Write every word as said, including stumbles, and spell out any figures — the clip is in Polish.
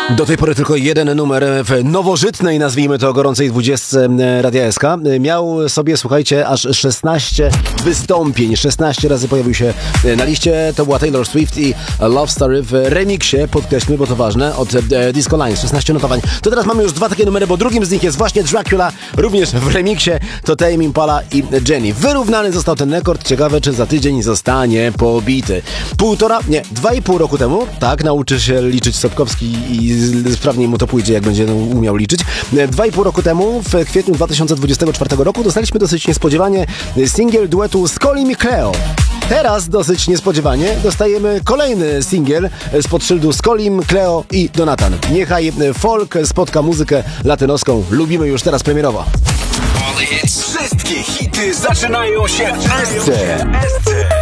Do tej pory tylko jeden numer w nowożytnej, nazwijmy to, gorącej dwudziestce Radia S K. Miał sobie, słuchajcie, aż szesnaście wystąpień. szesnaście razy pojawił się na liście. To była Taylor Swift i Love Story w remiksie, podkreślmy, bo to ważne, od Disco Lines. szesnaście notowań. To teraz mamy już dwa takie numery, bo drugim z nich jest właśnie Dracula, również w remiksie. To Tame Impala i Jenny. Wyrównany został ten rekord. Ciekawe, czy za tydzień zostanie pobity. Półtora, nie, dwa i pół roku temu, tak, nauczy się liczyć Sobkowski i sprawniej mu to pójdzie, jak będzie umiał liczyć. Dwa i pół roku temu, w kwietniu dwa tysiące dwudziestego czwartego roku, dostaliśmy dosyć niespodziewanie singiel duetu Scolim i Cleo. Teraz dosyć niespodziewanie dostajemy kolejny singiel spod szyldu Scolim, Cleo i Donatan. Niechaj folk spotka muzykę latynoską. Lubimy już teraz premierowo. Wszystkie hity zaczynają się w S C.